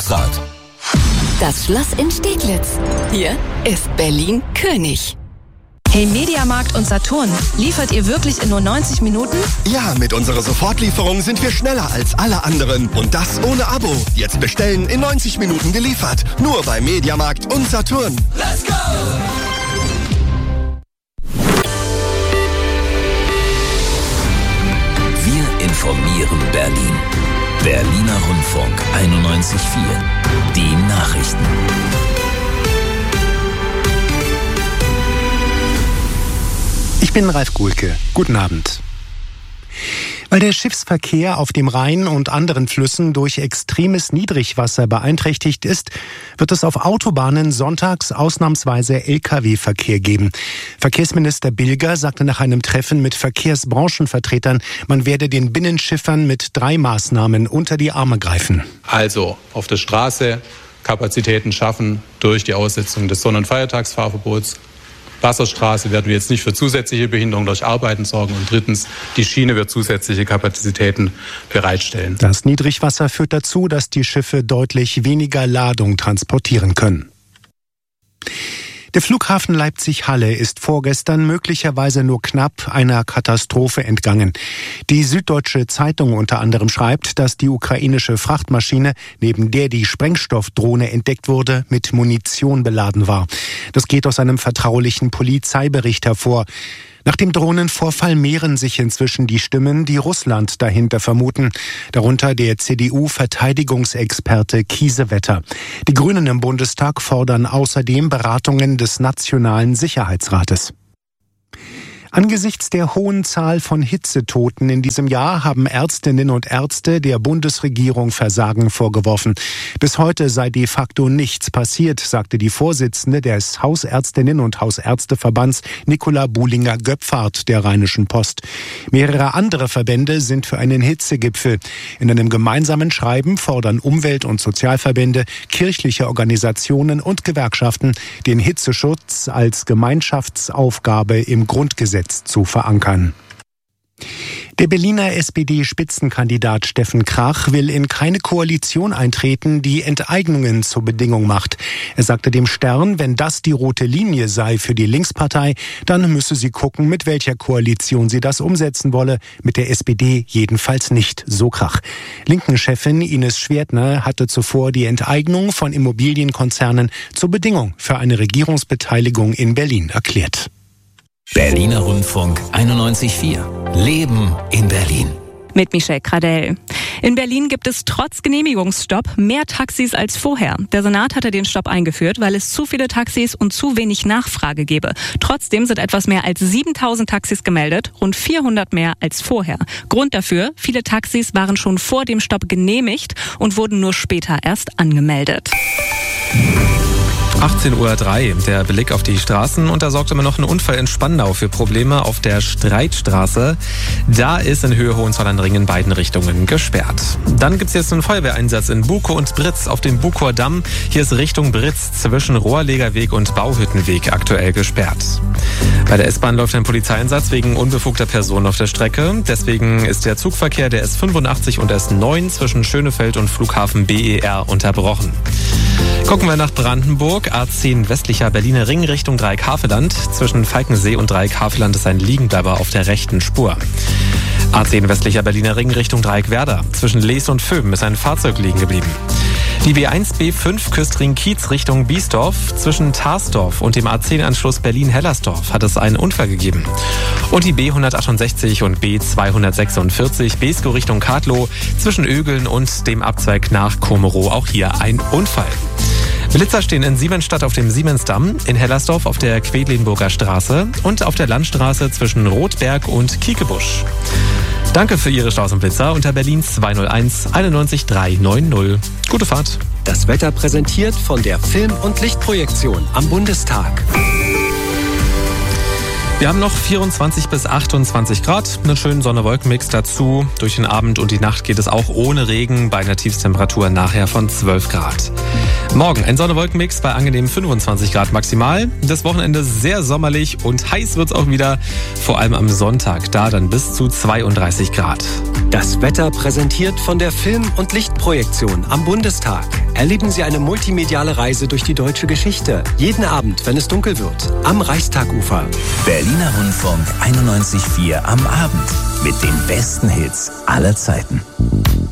Glücksrad. Das Schloss in Steglitz. Hier ist Berlin König. Hey Mediamarkt und Saturn, liefert ihr wirklich in nur 90 Minuten? Ja, mit unserer Sofortlieferung sind wir schneller als alle anderen. Und das ohne Abo. Jetzt bestellen, in 90 Minuten geliefert. Nur bei Mediamarkt und Saturn. Let's go! Wir informieren Berlin. Berliner Rundfunk 91.4. Die Nachrichten. Ich bin Ralf Guhlke. Guten Abend. Weil der Schiffsverkehr auf dem Rhein und anderen Flüssen durch extremes Niedrigwasser beeinträchtigt ist, wird es auf Autobahnen sonntags ausnahmsweise Lkw-Verkehr geben. Verkehrsminister Bilger sagte nach einem Treffen mit Verkehrsbranchenvertretern, man werde den Binnenschiffern mit 3 Maßnahmen unter die Arme greifen. Also auf der Straße Kapazitäten schaffen durch die Aussetzung des Sonn- und Feiertagsfahrverbots. Wasserstraße werden wir jetzt nicht für zusätzliche Behinderung durch Arbeiten sorgen. Und drittens, die Schiene wird zusätzliche Kapazitäten bereitstellen. Das Niedrigwasser führt dazu, dass die Schiffe deutlich weniger Ladung transportieren können. Der Flughafen Leipzig-Halle ist vorgestern möglicherweise nur knapp einer Katastrophe entgangen. Die Süddeutsche Zeitung unter anderem schreibt, dass die ukrainische Frachtmaschine, neben der die Sprengstoffdrohne entdeckt wurde, mit Munition beladen war. Das geht aus einem vertraulichen Polizeibericht hervor. Nach dem Drohnenvorfall mehren sich inzwischen die Stimmen, die Russland dahinter vermuten. Darunter der CDU-Verteidigungsexperte Kiesewetter. Die Grünen im Bundestag fordern außerdem Beratungen des Nationalen Sicherheitsrates. Angesichts der hohen Zahl von Hitzetoten in diesem Jahr haben Ärztinnen und Ärzte der Bundesregierung Versagen vorgeworfen. Bis heute sei de facto nichts passiert, sagte die Vorsitzende des Hausärztinnen- und Hausärzteverbands Nicola Buhlinger-Göpfart der Rheinischen Post. Mehrere andere Verbände sind für einen Hitzegipfel. In einem gemeinsamen Schreiben fordern Umwelt- und Sozialverbände, kirchliche Organisationen und Gewerkschaften, den Hitzeschutz als Gemeinschaftsaufgabe im Grundgesetz zu verankern. Der Berliner SPD-Spitzenkandidat Steffen Krach will in keine Koalition eintreten, die Enteignungen zur Bedingung macht. Er sagte dem Stern, wenn das die rote Linie sei für die Linkspartei, dann müsse sie gucken, mit welcher Koalition sie das umsetzen wolle. Mit der SPD jedenfalls nicht, so Krach. Linken-Chefin Ines Schwertner hatte zuvor die Enteignung von Immobilienkonzernen zur Bedingung für eine Regierungsbeteiligung in Berlin erklärt. Berliner Rundfunk 91.4. Leben in Berlin. Mit Michelle Kradell. In Berlin gibt es trotz Genehmigungsstopp mehr Taxis als vorher. Der Senat hatte den Stopp eingeführt, weil es zu viele Taxis und zu wenig Nachfrage gebe. Trotzdem sind etwas mehr als 7.000 Taxis gemeldet, rund 400 mehr als vorher. Grund dafür, viele Taxis waren schon vor dem Stopp genehmigt und wurden nur später erst angemeldet. 18:03 Uhr, der Blick auf die Straßen, und da sorgt immer noch ein Unfall in Spandau für Probleme auf der Streitstraße. Da ist in Höhe Hohenzollern-Ring in beiden Richtungen gesperrt. Dann gibt es jetzt einen Feuerwehreinsatz in Bukow und Britz auf dem Bukower Damm. Hier ist Richtung Britz zwischen Rohrlegerweg und Bauhüttenweg aktuell gesperrt. Bei der S-Bahn läuft ein Polizeieinsatz wegen unbefugter Personen auf der Strecke. Deswegen ist der Zugverkehr der S85 und S9 zwischen Schönefeld und Flughafen BER unterbrochen. Gucken wir nach Brandenburg. A10 westlicher Berliner Ring Richtung Dreieck-Havelland. Zwischen Falkensee und Dreieck-Havelland ist ein Liegenbleiber auf der rechten Spur. A10 westlicher Berliner Ring Richtung Dreieck-Werder. Zwischen Lees und Vöben ist ein Fahrzeug liegen geblieben. Die B1-B5 Küstring-Kiez Richtung Biesdorf. Zwischen Tarsdorf und dem A10-Anschluss Berlin-Hellersdorf hat es einen Unfall gegeben. Und die B168 und B246 Beeskow Richtung Kadlow. Zwischen Ögeln und dem Abzweig nach Komerow auch hier ein Unfall. Blitzer stehen in Siemensstadt auf dem Siemensdamm, in Hellersdorf auf der Quedlinburger Straße und auf der Landstraße zwischen Rotberg und Kiekebusch. Danke für Ihre Staus und Blitzer unter Berlin 201 91 390. Gute Fahrt. Das Wetter präsentiert von der Film- und Lichtprojektion am Bundestag. Wir haben noch 24 bis 28 Grad, einen schönen Sonne-Wolken-Mix dazu. Durch den Abend und die Nacht geht es auch ohne Regen bei einer Tiefstemperatur nachher von 12 Grad. Morgen ein Sonne-Wolken-Mix bei angenehmen 25 Grad maximal. Das Wochenende sehr sommerlich und heiß wird's auch wieder, vor allem am Sonntag, da dann bis zu 32 Grad. Das Wetter präsentiert von der Film- und Lichtprojektion am Bundestag. erleben Sie eine multimediale Reise durch die deutsche Geschichte. Jeden Abend, wenn es dunkel wird, am Reichstagufer. Berliner Rundfunk 91.4 am Abend mit den besten Hits aller Zeiten.